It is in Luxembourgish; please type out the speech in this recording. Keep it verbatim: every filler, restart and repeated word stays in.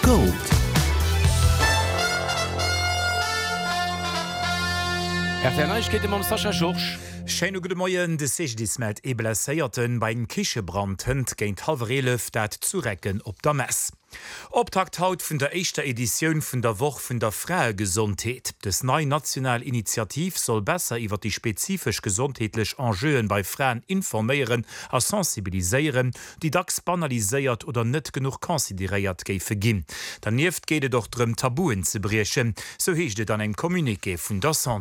Gold. Erich geht am Sascha Schorsch. Scheine gute Moien de sich dis mat e blesséierten bei en Kichebrand hënd géint Halverelef dat zurecken op der Mess. Optakt haut vun der eischter Editionioun vun der Woch vun der Frae Gesundheet. Des nei National Initiativ soll besser iwwer die spezifisch gesundheetlech Enjeen bei Fraen informéieren a sensibiliséieren, die dacks banaliséiert oder net genug konsideréiert géife ginn. Daneft geet doch drëm Tabuen ze briechen, so heecht et an eng Kommuniké vun der Santé.